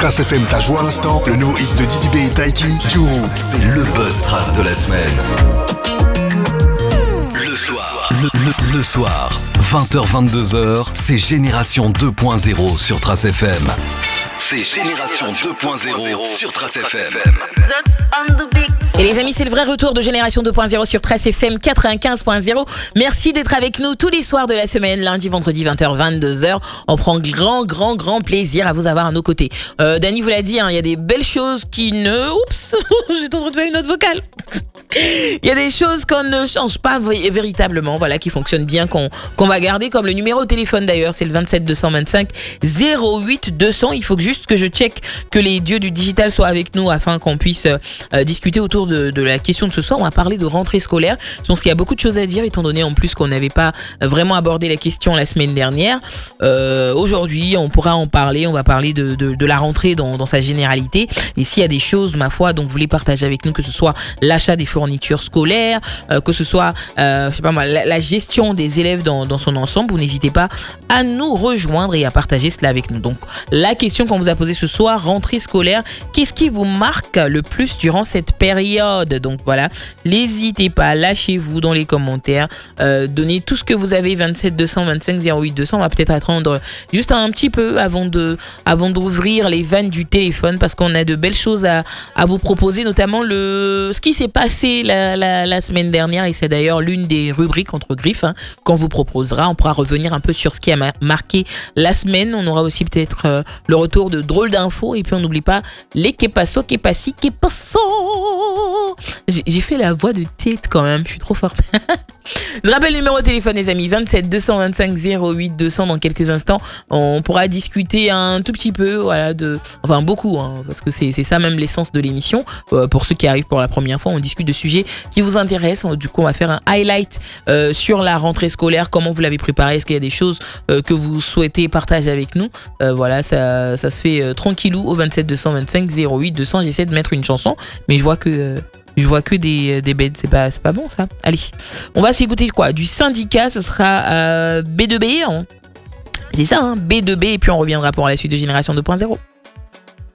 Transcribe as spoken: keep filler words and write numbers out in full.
Trace F M t'a joué à l'instant, le nouveau hit de Didi B et Taiki, Juru. C'est le buzz trace de la semaine. Le soir, le, le, le soir, vingt heures vingt-deux heures, c'est Génération deux point zéro sur Trace F M. C'est Génération deux point zéro sur Trace F M. Et les amis, c'est le vrai retour de Génération deux point zéro sur Trace F M quatre-vingt-quinze point zéro. Merci d'être avec nous tous les soirs de la semaine, lundi, vendredi, vingt heures, vingt-deux heures. On prend grand, grand, grand plaisir à vous avoir à nos côtés. Euh, Dany vous l'a dit, hein, il y a des belles choses qui ne... Oups, j'étais en train de faire une note vocale. Il y a des choses qu'on ne change pas v- véritablement, voilà, qui fonctionnent bien, qu'on, qu'on va garder, comme le numéro de téléphone d'ailleurs, c'est le vingt-sept deux cent vingt-cinq zéro huit deux cents. Il faut que juste que je check que les dieux du digital soient avec nous afin qu'on puisse euh, discuter autour de, de la question de ce soir. On va parler de rentrée scolaire. Je pense qu'il y a beaucoup de choses à dire, étant donné en plus qu'on n'avait pas vraiment abordé la question la semaine dernière. Euh, aujourd'hui, on pourra en parler. On va parler de, de, de la rentrée dans, dans sa généralité. Et s'il y a des choses, ma foi, dont vous voulez partager avec nous, que ce soit l'achat des fournitures scolaires, euh, que ce soit euh, je sais pas moi, la, la gestion des élèves dans, dans son ensemble, vous n'hésitez pas à nous rejoindre et à partager cela avec nous. Donc la question qu'on vous a posée ce soir, rentrée scolaire, qu'est-ce qui vous marque le plus durant cette période? Donc voilà, n'hésitez pas, lâchez-vous dans les commentaires, euh, donnez tout ce que vous avez. Vingt-sept deux cent vingt-cinq zéro huit deux cents. On va peut-être attendre juste un petit peu avant de avant d'ouvrir les vannes du téléphone, parce qu'on a de belles choses à, à vous proposer, notamment le ce qui s'est passé La, la, la semaine dernière, et c'est d'ailleurs l'une des rubriques entre griffes hein, qu'on vous proposera. On pourra revenir un peu sur ce qui a ma- marqué la semaine. On aura aussi peut-être euh, le retour de drôles d'infos, et puis on n'oublie pas les que passo, que passi, que passo. J'ai, j'ai fait la voix de tête quand même, je suis trop forte. Je rappelle le numéro de téléphone, les amis, vingt-sept deux cent vingt-cinq zéro huit deux cents. Dans quelques instants, on pourra discuter un tout petit peu, voilà, de, enfin beaucoup, hein, parce que c'est, c'est ça même l'essence de l'émission. Euh, pour ceux qui arrivent pour la première fois, on discute de sujets qui vous intéressent. Du coup, on va faire un highlight euh, sur la rentrée scolaire, comment vous l'avez préparée, est-ce qu'il y a des choses euh, que vous souhaitez partager avec nous. Euh, voilà, ça, ça se fait euh, tranquillou au vingt-sept deux cent vingt-cinq zéro huit deux cents. J'essaie de mettre une chanson, mais je vois que... Euh, Je vois que des, des bêtes, c'est pas, c'est pas bon ça. Allez, on va s'écouter quoi? Du Syndicat, ce sera euh, B deux B, hein. C'est ça, hein, B deux B, et puis on reviendra pour la suite de Génération deux point zéro.